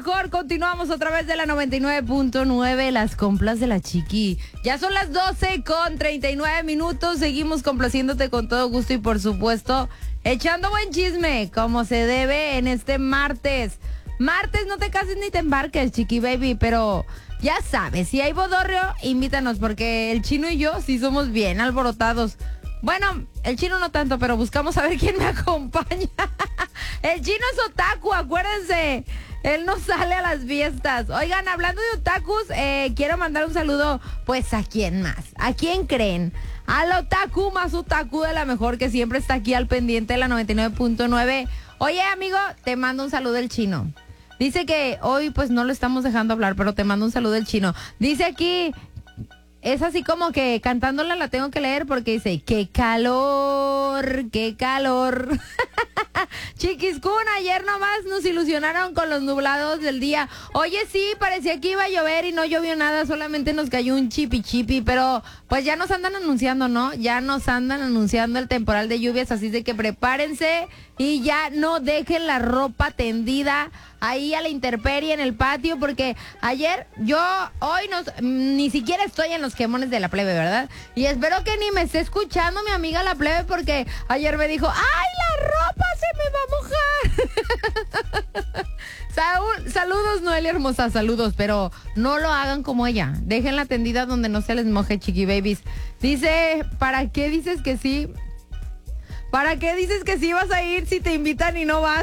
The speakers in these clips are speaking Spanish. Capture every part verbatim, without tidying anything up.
mejor. Continuamos a través de la noventa y nueve punto nueve, las complas de la Chiqui. Ya son las doce con treinta y nueve minutos. Seguimos complaciéndote con todo gusto y, por supuesto, echando buen chisme, como se debe en este martes. Martes, no te cases ni te embarques, Chiqui Baby, pero ya sabes, si hay bodorrio, invítanos, porque el Chino y yo sí somos bien alborotados. Bueno, el Chino no tanto, pero buscamos a ver quién me acompaña. El Chino es otaku, acuérdense. Él no sale a las fiestas. Oigan, hablando de otakus, eh, quiero mandar un saludo, pues, ¿a quién más? ¿A quién creen? Al otaku más otaku de la mejor, que siempre está aquí al pendiente de la noventa y nueve punto nueve. Oye, amigo, te mando un saludo del Chino. Dice que hoy, pues, no lo estamos dejando hablar, pero te mando un saludo del Chino. Dice aquí... Es así como que cantándola la tengo que leer porque dice, ¡qué calor! ¡Qué calor! Chiquiscún, ayer nomás nos ilusionaron con los nublados del día. Oye, sí, parecía que iba a llover y no llovió nada, solamente nos cayó un chipi chipi, pero pues ya nos andan anunciando, ¿no? Ya nos andan anunciando el temporal de lluvias, así de que prepárense y ya no dejen la ropa tendida ahí a la intemperie en el patio, porque ayer yo, hoy no, ni siquiera estoy en los quemones de la plebe, ¿verdad? Y espero que ni me esté escuchando mi amiga la plebe, porque ayer me dijo, ¡ay, la ropa se me va a mojar! Sal- saludos, Noelia hermosa, saludos, pero no lo hagan como ella. Dejen la tendida donde no se les moje, Chiqui Babies. Dice, ¿para qué dices que sí? ¿Para qué dices que sí vas a ir si te invitan y no vas?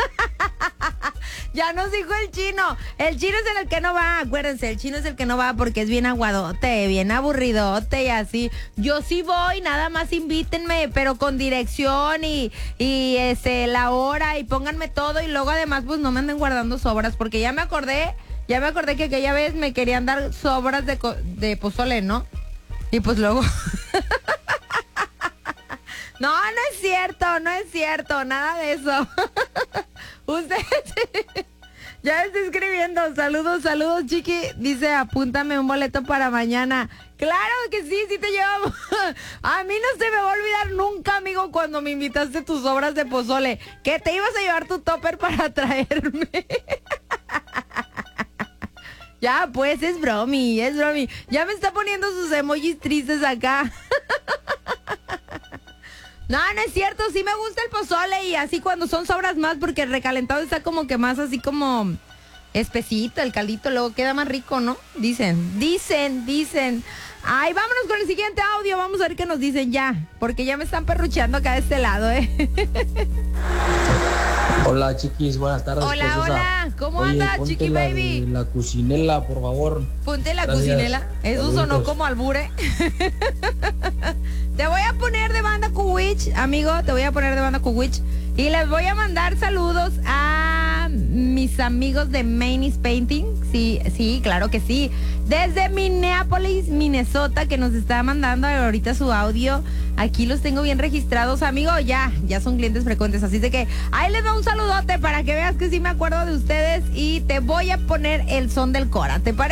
Ya nos dijo el Chino. El Chino es el que no va, acuérdense, el Chino es el que no va porque es bien aguadote, bien aburridote y así. Yo sí voy, nada más invítenme, pero con dirección y, y este, la hora, y pónganme todo, y luego además pues no me anden guardando sobras, porque ya me acordé, ya me acordé que aquella vez me querían dar sobras de, co- de pozole, ¿no? Y pues luego... No, no es cierto, no es cierto, nada de eso. Usted ya está escribiendo. Saludos, saludos, Chiqui. Dice, apúntame un boleto para mañana. Claro que sí, sí te llevamos. A mí no se me va a olvidar nunca, amigo, cuando me invitaste tus obras de pozole, que te ibas a llevar tu topper para traerme. Ya, pues, es bromi, es bromi. Ya me está poniendo sus emojis tristes acá. No, no es cierto, sí me gusta el pozole, y así cuando son sobras más, porque el recalentado está como que más así como espesito, el caldito luego queda más rico, ¿no? Dicen, dicen, dicen. Ay, vámonos con el siguiente audio, vamos a ver qué nos dicen ya, porque ya me están perrucheando acá de este lado, ¿eh? Hola, chiquis, buenas tardes. Hola, preciosa. hola, ¿cómo Oye, andas, ponte Chiqui la Baby? de La cocinela, por favor. Ponte la Gracias. cocinela. Eso Saluditos. sonó como albure. Te voy a poner de banda Kuwitch, amigo. Te voy a poner de banda Kuwitch. Y les voy a mandar saludos a mis amigos de Mainis Painting. Sí, sí, claro que sí. Desde Minneapolis, Minnesota, que nos está mandando ahorita su audio. Aquí los tengo bien registrados, amigo. Ya, ya son clientes frecuentes. Así de que ahí les doy un saludote para que veas que sí me acuerdo de ustedes. Y te voy a poner el son del Cora. ¿Te parece?